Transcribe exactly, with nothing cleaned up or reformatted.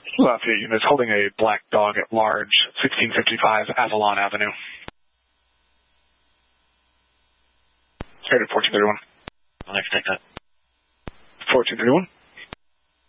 Lafayette units holding a black dog at large, sixteen fifty-five Avalon Avenue. Headed fourteen thirty-one. I'll next take that. fourteen thirty-one.